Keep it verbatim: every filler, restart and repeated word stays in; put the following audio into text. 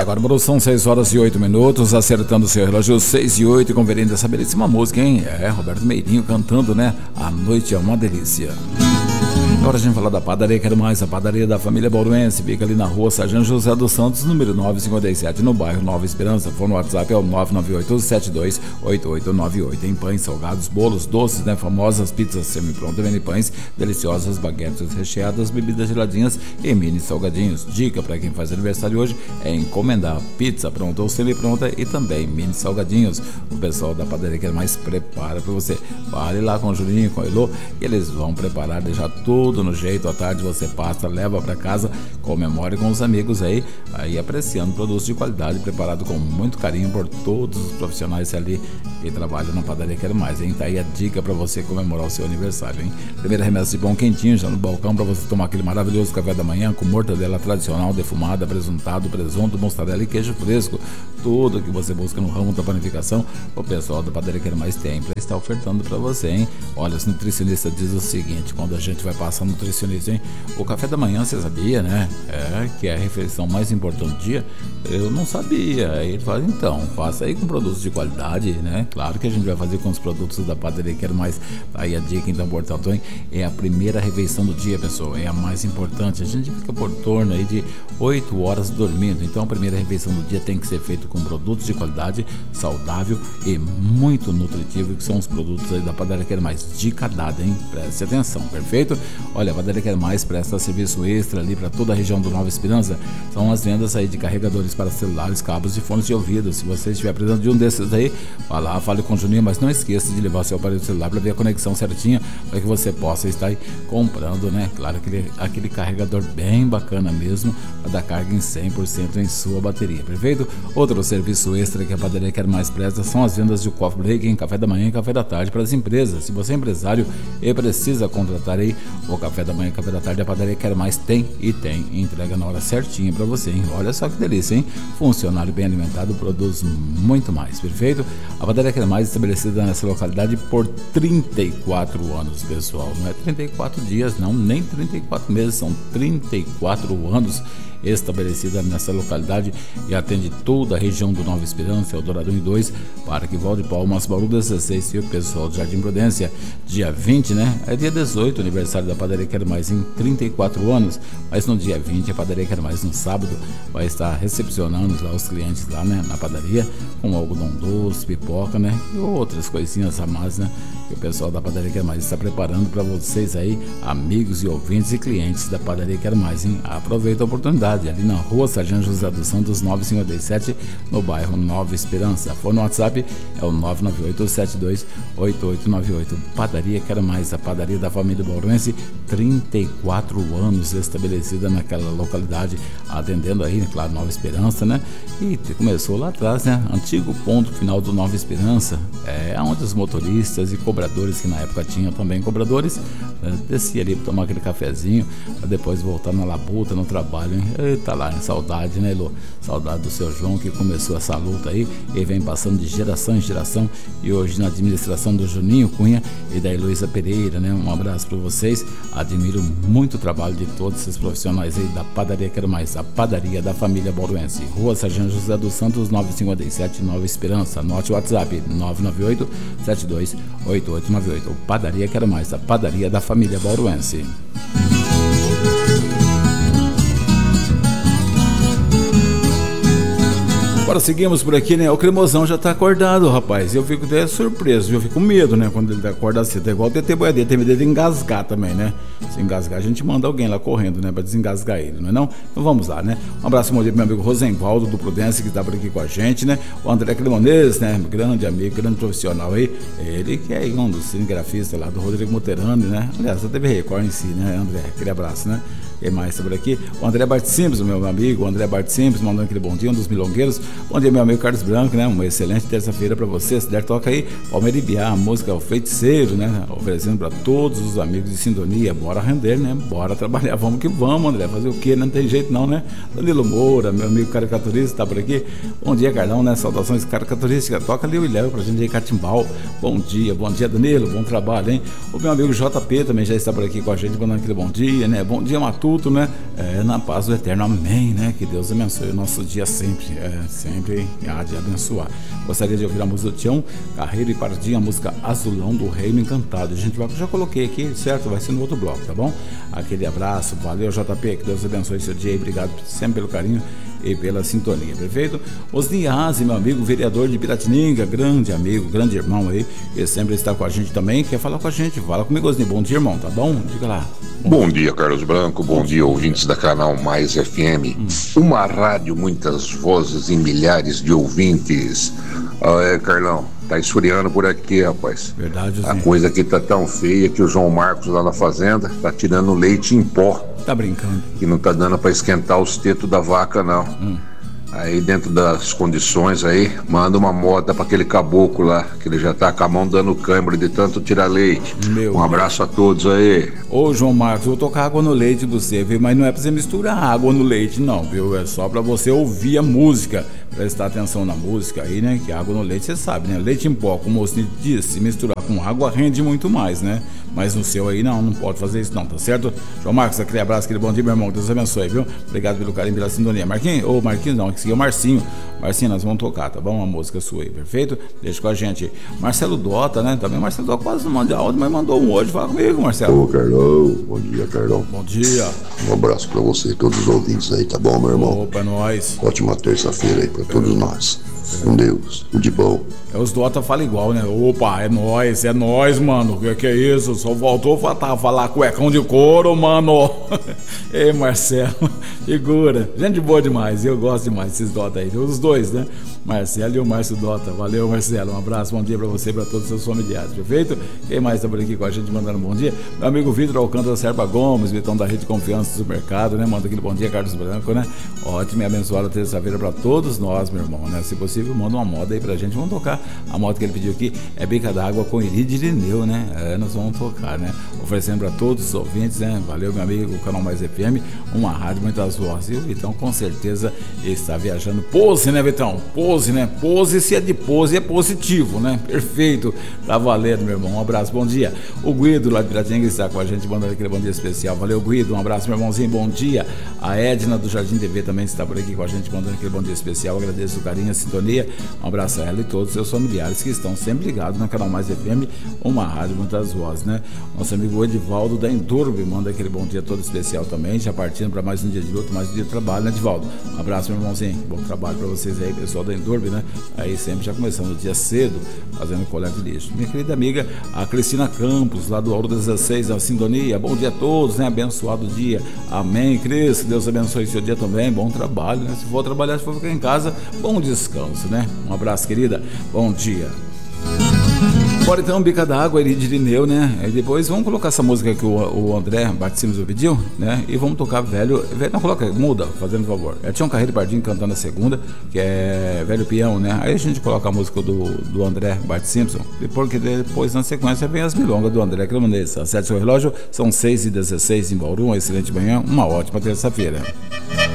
agora, Bruno, são seis horas e oito minutos, acertando o seu relógio, seis e oito, conferindo essa belíssima música, hein? É, Roberto Meirinho cantando, né? A noite é uma delícia. Agora a gente fala da padaria Quero Mais, a padaria da família Bauruense, fica ali na rua Sargento José dos Santos, número novecentos e cinquenta e sete, no bairro Nova Esperança. Fone no WhatsApp é o nove nove oito sete dois oito oito nove oito. Tem pães, salgados, bolos, doces, né? Famosas pizzas semi-prontas, mini pães, deliciosas baguetes recheadas, bebidas geladinhas e mini salgadinhos. Dica para quem faz aniversário hoje é encomendar pizza pronta ou semi-pronta e também mini salgadinhos. O pessoal da padaria Quero Mais prepara para você. Vale lá com o Juninho, com o Elô, e eles vão preparar, deixar tudo no jeito. À tarde você passa, leva para casa, comemore com os amigos aí, aí apreciando produtos de qualidade preparado com muito carinho por todos os profissionais ali que trabalham na padaria Quero Mais, hein? Tá aí a dica para você comemorar o seu aniversário, hein? Primeira remessa de pão quentinho já no balcão para você tomar aquele maravilhoso café da manhã com mortadela tradicional, defumada, presuntado, presunto, mussarela e queijo fresco. Tudo que você busca no ramo da panificação, o pessoal da padaria Quero Mais tem para estar ofertando para você, hein? Olha, os nutricionistas dizem o seguinte, quando a gente vai passar nutricionista, hein? O café da manhã, você sabia, né? É, que é a refeição mais importante do dia. Eu não sabia. Aí ele fala, então, faça aí com produtos de qualidade, né? Claro que a gente vai fazer com os produtos da padaria Quero Mais. Aí a dica, então, portanto, hein? É a primeira refeição do dia, pessoal. É a mais importante. A gente fica por torno aí de oito horas dormindo. Então, a primeira refeição do dia tem que ser feita com produtos de qualidade, saudável e muito nutritivo, que são os produtos aí da padaria Quero Mais. Dica dada, hein? Preste atenção, perfeito? Olha, a padaria Quero Mais presta serviço extra ali para toda a região do Nova Esperança. São as vendas aí de carregadores para celulares, cabos e fones de ouvido. Se você estiver precisando de um desses aí, vá lá, fale com o Juninho, mas não esqueça de levar seu aparelho celular para ver a conexão certinha, para que você possa estar aí comprando, né? Claro, aquele, aquele carregador bem bacana mesmo, para dar carga em cem por cento em sua bateria, perfeito? Outro serviço extra que a padaria Quero Mais presta são as vendas de coffee break em café da manhã e café da tarde para as empresas. Se você é empresário e precisa contratar aí o café da manhã e café da tarde, a padaria Quero Mais tem e tem entrega na hora certinha para você, hein? Olha só que delícia, hein? Funcionário bem alimentado produz muito mais, perfeito? A padaria Quero Mais estabelecida nessa localidade por trinta e quatro anos, pessoal. Não é trinta e quatro dias, não, nem trinta e quatro meses, são trinta e quatro anos estabelecida nessa localidade e atende toda a região do Nova Esperança, Eldorado um e dois, Parque Valde Palmas, Bauru dezesseis e o pessoal do Jardim Prudência. Dia vinte, né? É dia dezoito, aniversário da padaria Quero Mais em trinta e quatro anos, mas no dia vinte a padaria Quero Mais no sábado vai estar recepcionando lá os clientes lá, né, na padaria, com algodão doce, pipoca, né, e outras coisinhas a mais, né, que o pessoal da padaria Quero Mais está preparando para vocês aí, amigos e ouvintes e clientes da padaria Quero Mais, hein? Aproveita a oportunidade ali na rua Sargento José dos Santos novecentos e cinquenta e sete, no bairro Nova Esperança. Fone no WhatsApp é o nove nove oito sete dois oito oito nove oito. Padaria Quero Mais, a padaria da família Bauruense, trinta e quatro anos estabelecida naquela localidade, atendendo aí, claro, Nova Esperança, né? E começou lá atrás, né? Antigo ponto final do Nova Esperança, é onde os motoristas e cobradores, que na época tinham também cobradores, né, descia ali para tomar aquele cafezinho, para depois voltar na labuta, no trabalho, hein? Eita lá, saudade, né, Elô? Saudade do seu João, que começou essa luta aí e vem passando de geração em geração, e hoje na administração do Juninho Cunha e da Heloísa Pereira, né? Um abraço para vocês, admiro muito o trabalho de todos esses profissionais aí da padaria Quero Mais, a padaria da família Bauruense, rua Sargento José dos Santos novecentos e cinquenta e sete, Nova Esperança. Anote o WhatsApp nove nove oito sete dois oito oito nove oito. Padaria Quero Mais, a padaria da família Bauruense. Agora seguimos por aqui, né? O Cremosão já tá acordado, rapaz. Eu fico até surpreso, eu fico com medo, né? Quando ele acorda cedo. É igual o T T Boiadeiro, tem medo de engasgar também, né? Se engasgar, a gente manda alguém lá correndo, né? Pra desengasgar ele, não é não? Então vamos lá, né? Um abraço pro meu amigo Rosenvaldo do Prudência, que tá por aqui com a gente, né? O André Cremonês, né? Grande amigo, grande profissional aí. Ele que é um dos cinegrafistas lá do Rodrigo Muterani, né? Aliás, da T V Record em si, né, André? Aquele abraço, né? Quem mais está por aqui? O André Bart Simples, meu amigo, o André Bart Simples, mandando aquele bom dia, um dos milongueiros. Bom dia, meu amigo Carlos Branco, né? Uma excelente terça-feira para você. Se der, toca aí Palmeira e Biá, a música O Feiticeiro, né? Oferecendo para todos os amigos de sintonia. Bora render, né? Bora trabalhar. Vamos que vamos, André. Fazer o quê? Não tem jeito não, né? Danilo Moura, meu amigo caricaturista, está por aqui. Bom dia, Carlão, né? Saudações caricaturísticas. Toca ali o Ilhéu pra gente aí, Catimbau. Bom dia, bom dia, Danilo. Bom trabalho, hein? O meu amigo J P também já está por aqui com a gente, mandando aquele bom dia, né? Bom dia, Matu. culto, né? É, na paz do Eterno, amém, né? Que Deus abençoe o nosso dia sempre, é, sempre há de abençoar. Gostaria de ouvir a música do Tião Carreiro e Pardinho, a música Azulão do Reino Encantado. A gente vai, já coloquei aqui, certo? Vai ser no outro bloco, tá bom? Aquele abraço, valeu J P, que Deus abençoe seu dia aí, obrigado sempre pelo carinho e pela sintonia, perfeito? Osniase, meu amigo, vereador de Piratininga, grande amigo, grande irmão aí, que sempre está com a gente também, quer falar com a gente, fala comigo, Osni, bom dia, irmão, tá bom? Diga lá. Bom, bom dia, Carlos Branco, bom, bom dia, dia, ouvintes da Canal Mais F M, hum. uma rádio, muitas vozes e milhares de ouvintes. Ah, é, Carlão, tá esfriando por aqui, rapaz. Verdade, a coisa aqui tá tão feia que o João Marcos lá na fazenda tá tirando leite em pó. Tá brincando. Que não tá dando pra esquentar os tetos da vaca, não. Hum. Aí, dentro das condições aí, manda uma moda pra aquele caboclo lá, que ele já tá com a mão dando câimbra de tanto tirar leite. Meu um abraço Deus. A todos aí. Ô, João Marcos, eu vou tocar água no leite de você, viu? Mas não é pra você misturar água no leite, não, viu? É só pra você ouvir a música, prestar atenção na música aí, né? Que água no leite, você sabe, né? Leite em pó, como você disse, se misturar com água rende muito mais, né? Mas no seu aí, não, não pode fazer isso não, tá certo? João Marcos, aquele abraço, aquele bom dia, meu irmão, Deus abençoe, viu? Obrigado pelo carinho, pela sintonia. Marquinhos, ô Marquinhos não, que seguiu o Marcinho. Marcinho, nós vamos tocar, tá bom? Uma música sua aí, perfeito? Deixa com a gente. Marcelo Dota, né? Também Marcelo Dota quase não manda áudio, mas mandou um hoje. Fala comigo, Marcelo. Ô, Carlão. Bom dia, Carlão. Bom dia. Um abraço pra você e todos os ouvintes aí, tá bom, meu irmão? Opa, é nóis. Ótima terça-feira aí pra todos nós. Com Deus, tudo de bom. É, os Dota falam igual, né? Opa, é nóis, é nóis, mano. Que que é isso? Só voltou a falar cuecão de couro, mano. Ei, Marcelo, figura. Gente boa demais, eu gosto demais desses Dota aí. Os dois, né? Marcelo e o Márcio Dota. Valeu, Marcelo. Um abraço, bom dia pra você e pra todos os seus familiares, perfeito? Quem mais tá por aqui com a gente mandando um bom dia? Meu amigo Vitor Alcântara Serpa Gomes, Vitão da Rede Confiança do Mercado, né? Manda aquele bom dia, Carlos Branco, né? Ótima e abençoada terça-feira pra todos nós, meu irmão, né? Se possível, manda uma moda aí pra gente. Vamos tocar a moda que ele pediu aqui. É Bica d'Água com Iride Irineu, né? É, nós vamos tocar, né? Oferecendo pra todos os ouvintes, né? Valeu, meu amigo, o Canal Mais F M, uma rádio, muitas vozes. E o Vitão, com certeza, está viajando. Pose, né, Vitão? Pose, né? Pose, se é de pose, é positivo, né? Perfeito. Tá valendo, meu irmão. Um abraço, bom dia. O Guido, lá de Piratinga, está com a gente, mandando aquele bom dia especial. Valeu, Guido. Um abraço, meu irmãozinho. Bom dia. A Edna, do Jardim T V, também está por aqui com a gente, mandando aquele bom dia especial. Agradeço o carinho, a sintonia. Um abraço a ela e todos os seus familiares que estão sempre ligados no Canal Mais F M, uma rádio, muitas vozes, né? Nosso amigo Edivaldo da Endurbe manda aquele bom dia todo especial também, já partindo para mais um dia de luta, mais um dia de trabalho, né, Edivaldo? Um abraço, meu irmãozinho. Bom trabalho para vocês aí, pessoal da Endurbe, né? Aí sempre já começando o dia cedo, fazendo coleta de lixo. Minha querida amiga, a Cristina Campos, lá do Ouro dezesseis, a Sintonia. Bom dia a todos, né? Abençoado dia. Amém, Cris. Que Deus abençoe seu dia também. Bom trabalho, né? Se for trabalhar, se for ficar em casa, bom descanso, né? Um abraço, querida. Bom dia. Bora então, Bica d'Água, Iride Irineu, né? Aí depois vamos colocar essa música que o, o André Baticinos pediu, né? E vamos tocar velho, velho. Não, coloca, muda, fazendo favor. É Tião Carreiro e Pardinho cantando a segunda, que é Velho Peão, né? Aí a gente coloca a música do, do André Bart Simpson, porque depois na sequência vem as milongas do André Cremonês. Acerte seu relógio, são seis e dezesseis em Bauru, uma excelente manhã, uma ótima terça-feira.